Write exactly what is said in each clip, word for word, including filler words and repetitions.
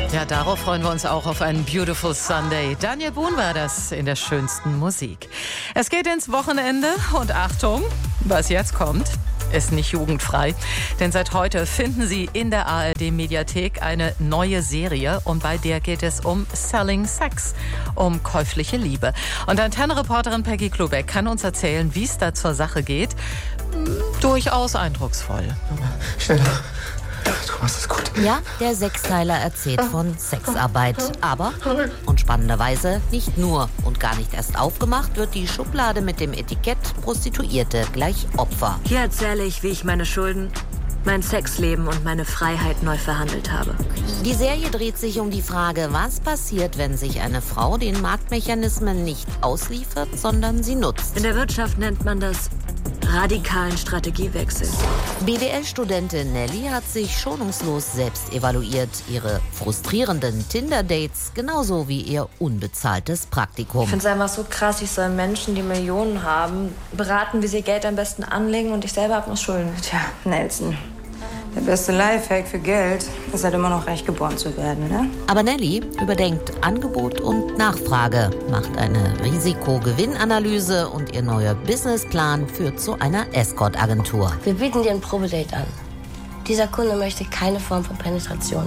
Ja, darauf freuen wir uns auch auf einen Beautiful Sunday. Daniel Boone war das in der schönsten Musik. Es geht ins Wochenende und Achtung, was jetzt kommt, ist nicht jugendfrei. Denn seit heute finden Sie in der A R D-Mediathek eine neue Serie und bei der geht es um Selling Sex, um käufliche Liebe. Und Antenne-Reporterin Peggy Klubeck kann uns erzählen, wie es da zur Sache geht. Durchaus eindrucksvoll. Schneller. Thomas ist gut. Ja, der Sechsteiler erzählt von Sexarbeit. Aber, und spannenderweise, nicht nur und gar nicht erst aufgemacht, wird die Schublade mit dem Etikett Prostituierte gleich Opfer. Hier erzähle ich, wie ich meine Schulden, mein Sexleben und meine Freiheit neu verhandelt habe. Die Serie dreht sich um die Frage, was passiert, wenn sich eine Frau den Marktmechanismen nicht ausliefert, sondern sie nutzt. In der Wirtschaft nennt man das radikalen Strategiewechsel. B W L-Studentin Nelly hat sich schonungslos selbst evaluiert. Ihre frustrierenden Tinder-Dates genauso wie ihr unbezahltes Praktikum. Ich finde es einfach so krass, ich soll Menschen, die Millionen haben, beraten, wie sie Geld am besten anlegen und ich selber habe noch Schulden. Tja, Nelson, der beste Lifehack für Geld ist halt immer noch reich geboren zu werden, ne? Aber Nelly überdenkt Angebot und Nachfrage, macht eine Risiko-Gewinn-Analyse und ihr neuer Businessplan führt zu einer Escort-Agentur. Wir bieten dir ein Probedate an. Dieser Kunde möchte keine Form von Penetration.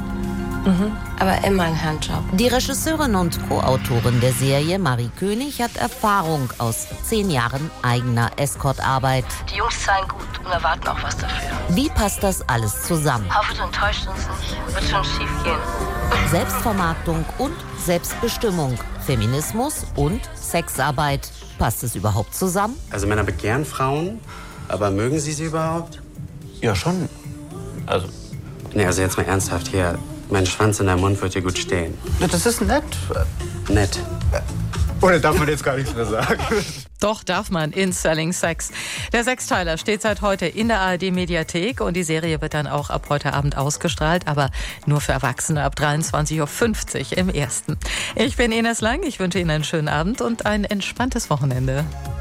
Mhm. Aber immer ein Handjob. Die Regisseurin und Co-Autorin der Serie, Marie König, hat Erfahrung aus zehn Jahren eigener Escort-Arbeit. Die Jungs zahlen gut und erwarten auch was dafür. Wie passt das alles zusammen? Hoffe, du enttäuscht uns nicht. Wird schon schief gehen. Selbstvermarktung und Selbstbestimmung, Feminismus und Sexarbeit. Passt es überhaupt zusammen? Also Männer begehren Frauen, aber mögen sie sie überhaupt? Ja, schon. Also. Nee, also jetzt mal ernsthaft hier. Mein Schwanz in deinem Mund wird dir gut stehen. Das ist nett. Nett. Oder darf man jetzt gar nichts mehr sagen? Doch, darf man, in Selling Sex. Der Sechsteiler steht seit heute in der A R D-Mediathek und die Serie wird dann auch ab heute Abend ausgestrahlt, aber nur für Erwachsene ab dreiundzwanzig Uhr fünfzig im ersten. Ich bin Ines Lang, ich wünsche Ihnen einen schönen Abend und ein entspanntes Wochenende.